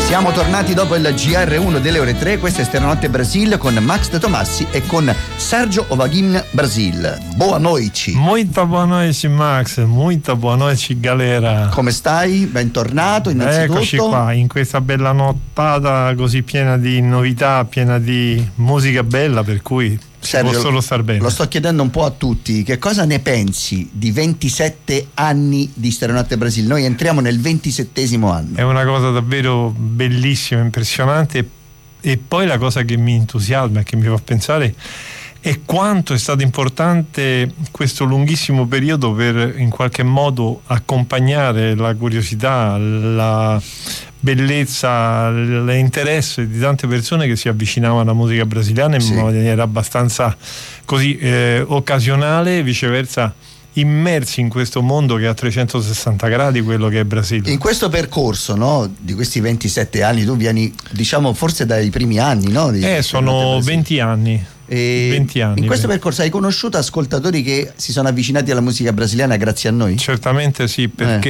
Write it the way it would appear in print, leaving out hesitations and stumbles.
Siamo tornati dopo il GR1 delle ore 3, questa è Stanotte Brasil con Max de Tomassi e con Sergio Ovaghim Brasil. Boa noite. Muito boa noite Max, muito boa noite galera. Come stai? Bentornato innanzitutto. Eccoci qua, in questa bella nottata così piena di novità, piena di musica bella, per cui Sergio, può solo star bene. Lo sto chiedendo un po' a tutti, che cosa ne pensi di 27 anni di Stanotte Brasil? Noi entriamo nel 27° anno. È una cosa davvero bellissima, impressionante, e poi la cosa che mi entusiasma e che mi fa pensare è quanto è stato importante questo lunghissimo periodo per in qualche modo accompagnare la curiosità, la bellezza, l'interesse di tante persone che si avvicinavano alla musica brasiliana in maniera abbastanza così occasionale, viceversa immersi in questo mondo che è a 360 gradi, quello che è Brasile. In questo percorso, no, di questi 27 anni, tu vieni, diciamo, forse dai primi anni, no? Sono 20 anni. 20 anni. In questo percorso hai conosciuto ascoltatori che si sono avvicinati alla musica brasiliana grazie a noi? Certamente sì, perché